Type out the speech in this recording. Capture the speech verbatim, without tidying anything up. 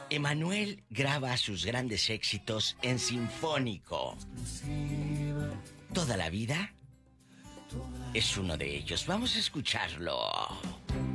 Emanuel graba sus grandes éxitos en sinfónico. Toda la vida es uno de ellos. Vamos a escucharlo.